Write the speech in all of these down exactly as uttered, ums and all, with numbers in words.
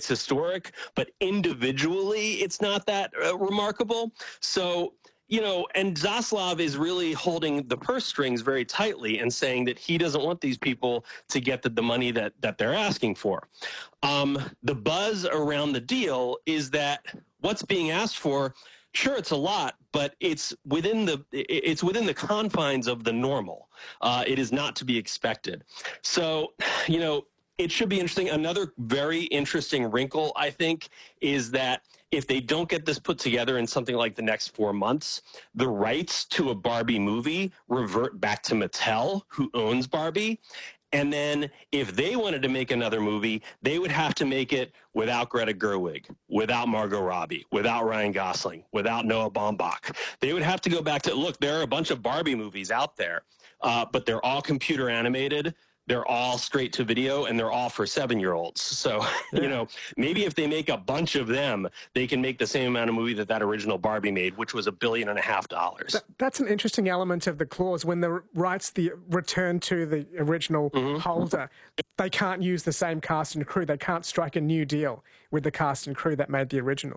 it's historic, but individually, it's not that uh, remarkable. So, you know, and Zaslav is really holding the purse strings very tightly and saying that he doesn't want these people to get the, the money that, that they're asking for. Um, the buzz around the deal is that what's being asked for, sure, it's a lot, but it's within the it's within the confines of the normal. Uh, it is not to be expected. So, you know, it should be interesting. Another very interesting wrinkle, I think, is that if they don't get this put together in something like the next four months, the rights to a Barbie movie revert back to Mattel, who owns Barbie. And then if they wanted to make another movie, they would have to make it without Greta Gerwig, without Margot Robbie, without Ryan Gosling, without Noah Baumbach. They would have to go back to, look, there are a bunch of Barbie movies out there, uh, but they're all computer animated. They're all straight to video, and they're all for seven-year-olds. So, yeah. you know, maybe if they make a bunch of them, they can make the same amount of movie that that original Barbie made, which was a billion and a half dollars. That, that's an interesting element of the clause. When the rights the return to the original mm-hmm. holder, they can't use the same cast and crew. They can't strike a new deal with the cast and crew that made the original.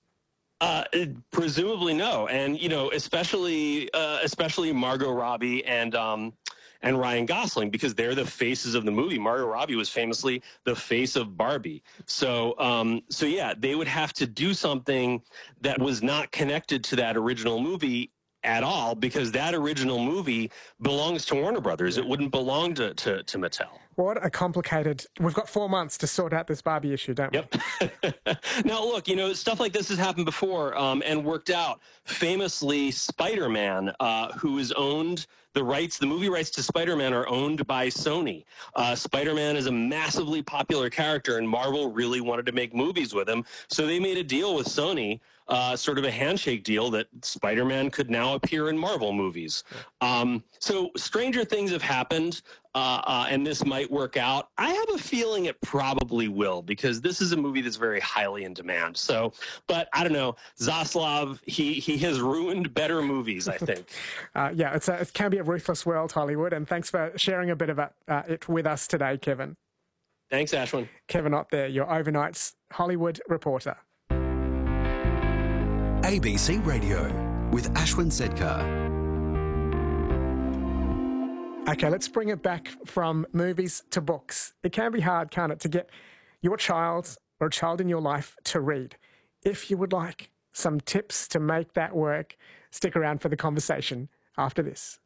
Uh, presumably no, and you know, especially uh, especially Margot Robbie and um, and Ryan Gosling, because they're the faces of the movie. Margot Robbie was famously the face of Barbie. So um, so yeah, they would have to do something that was not connected to that original movie at all, because that original movie belongs to Warner Brothers. It wouldn't belong to, to, to Mattel. What a complicated... We've got four months to sort out this Barbie issue, don't we? Yep. Now, look, you know, stuff like this has happened before um, and worked out. Famously, Spider-Man, uh, who is owned... The rights, the movie rights to Spider-Man are owned by Sony. Uh, Spider-Man is a massively popular character, and Marvel really wanted to make movies with him. So they made a deal with Sony, uh, sort of a handshake deal, that Spider-Man could now appear in Marvel movies. Um, so stranger things have happened, uh, uh, and this might work out. I have a feeling it probably will, because this is a movie that's very highly in demand. So, but I don't know, Zaslav, he, he has ruined better movies, I think. uh, yeah, it's a, it can be a ruthless world, Hollywood, and thanks for sharing a bit of it, uh, it with us today, Kevin. Thanks, Ashwin. Kevin Ott there, your overnight's Hollywood reporter. A B C Radio with Ashwin Sedkar. Okay, let's bring it back from movies to books. It can be hard, can't it, to get your child or a child in your life to read. If you would like some tips to make that work, stick around for the conversation after this.